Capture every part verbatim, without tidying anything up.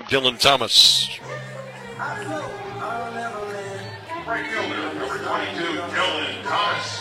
Dylan Thomas. Right fielder, number twenty-two, Dylan Thomas.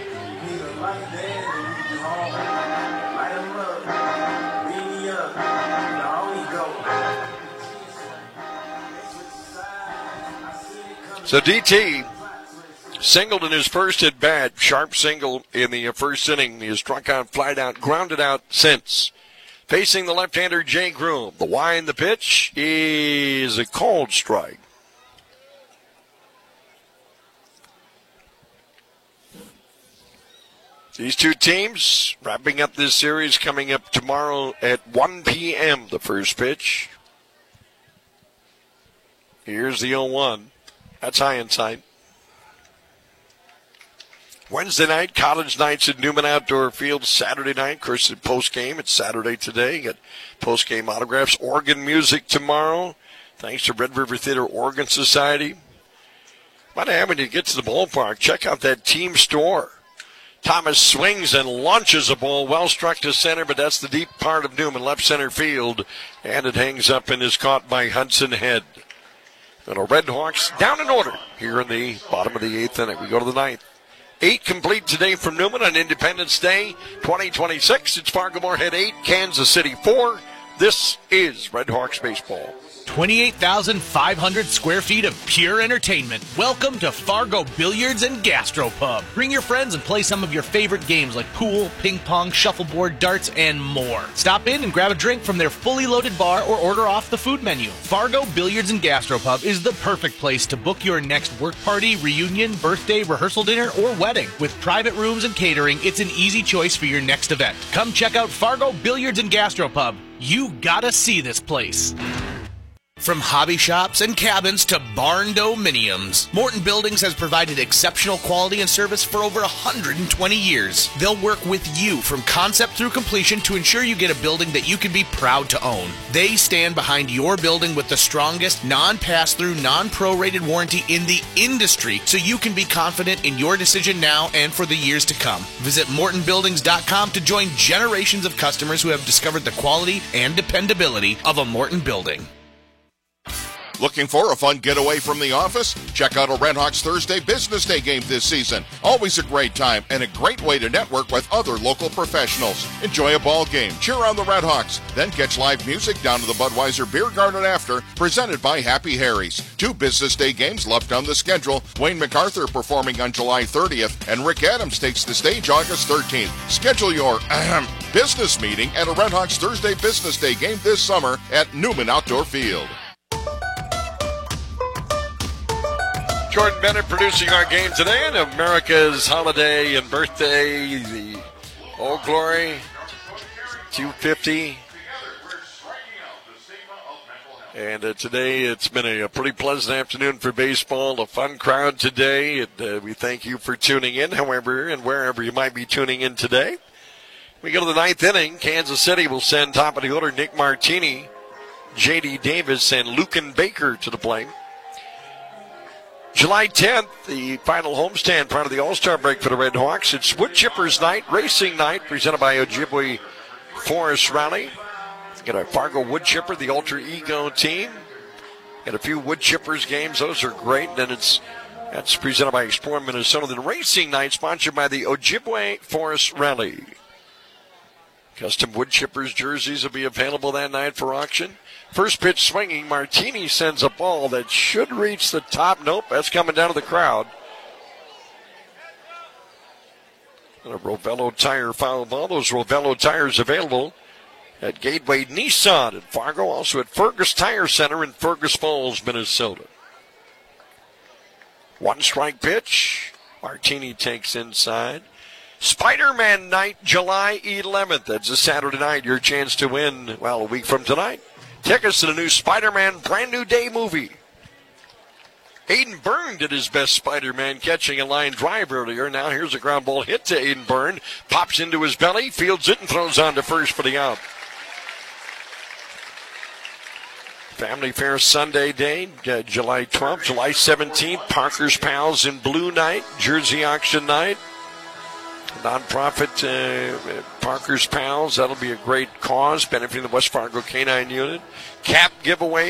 So D T singled in his first at bat, sharp single in the first inning. He has struck out, flied out, grounded out since. Facing the left-hander Jay Groom. The wind, the pitch is a called strike. These two teams wrapping up this series coming up tomorrow at one p.m. The first pitch. Here's the oh one. That's high inside. Wednesday night, college nights at Newman Outdoor Field. Saturday night, of course, at post-game. It's Saturday today. Got post-game autographs. Organ music tomorrow. Thanks to Red River Theater Organ Society. Might have when you get to the ballpark, check out that team store. Thomas swings and launches a ball well struck to center, but that's the deep part of Newman, left center field. And it hangs up and is caught by Hudson Head. And the Red Hawks down in order here in the bottom of the eighth inning. We go to the ninth. Eight complete today from Newman on Independence Day twenty twenty-six. It's Fargo-Moorhead eight, Kansas City four. This is Red Hawks baseball. twenty-eight thousand five hundred square feet of pure entertainment. Welcome to Fargo Billiards and Gastropub. Bring your friends and play some of your favorite games like pool, ping pong, shuffleboard, darts, and more. Stop in and grab a drink from their fully loaded bar or order off the food menu. Fargo Billiards and Gastropub is the perfect place to book your next work party, reunion, birthday, rehearsal dinner, or wedding. With private rooms and catering, it's an easy choice for your next event. Come check out Fargo Billiards and Gastropub. You gotta see this place. From hobby shops and cabins to barn dominiums, Morton Buildings has provided exceptional quality and service for over one hundred twenty years. They'll work with you from concept through completion to ensure you get a building that you can be proud to own. They stand behind your building with the strongest non-pass-through, non-prorated warranty in the industry, so you can be confident in your decision now and for the years to come. Visit morton buildings dot com to join generations of customers who have discovered the quality and dependability of a Morton building. Looking for a fun getaway from the office? Check out a Red Hawks Thursday Business Day game this season. Always a great time and a great way to network with other local professionals. Enjoy a ball game, cheer on the Red Hawks, then catch live music down to the Budweiser Beer Garden after, presented by Happy Harry's. Two Business Day games left on the schedule. Wayne MacArthur performing on July thirtieth, and Rick Adams takes the stage August thirteenth. Schedule your ahem, business meeting at a Red Hawks Thursday Business Day game this summer at Newman Outdoor Field. Jordan Bennett producing our game today, and America's holiday and birthday, the Old Glory two fifty. And uh, today it's been a, a pretty pleasant afternoon for baseball, a fun crowd today, and uh, we thank you for tuning in, however, and wherever you might be tuning in today. We go to the ninth inning. Kansas City will send top of the order Nick Martini, J D Davis, and Lucan Baker to the plate. July tenth, the final homestand part of the All-Star break for the Red Hawks. It's Wood Chippers Night, Racing Night, presented by Ojibwe Forest Rally. Got a Fargo Wood Chipper, the Alter Ego team. Got a few Wood Chippers games. Those are great. And then it's that's presented by Explore Minnesota. The Racing Night, sponsored by the Ojibwe Forest Rally. Custom Wood Chippers jerseys will be available that night for auction. First pitch swinging, Martini sends a ball that should reach the top. Nope, that's coming down to the crowd. And a Rovello tire foul ball. Those Rovello tires available at Gateway Nissan in Fargo, also at Fergus Tire Center in Fergus Falls, Minnesota. One strike pitch. Martini takes inside. Spider-Man Night, July eleventh. That's a Saturday night. Your chance to win, well, a week from tonight. Tickets to the new Spider-Man Brand New Day movie. Aiden Byrne did his best Spider-Man catching a line drive earlier. Now here's a ground ball hit to Aiden Byrne. Pops into his belly, fields it, and throws on to first for the out. Family Fair Sunday day, uh, July twelfth. July seventeenth, Parker's Pals in Blue Night, Jersey Auction Night. Nonprofit uh, Parker's Pals, that'll be a great cause, benefiting the West Fargo Canine Unit. Cap giveaway.